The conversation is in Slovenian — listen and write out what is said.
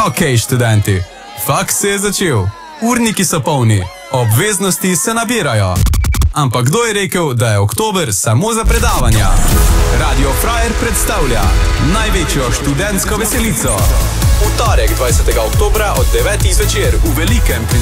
Okej, študenti, faks se je začel. Urniki so polni, obveznosti se nabirajo. Ampak kdo je rekel, da je oktober samo za predavanja? Radio Frajer predstavlja največjo študentsko veselico. V torek 20. oktobra od 9. zvečer v velikem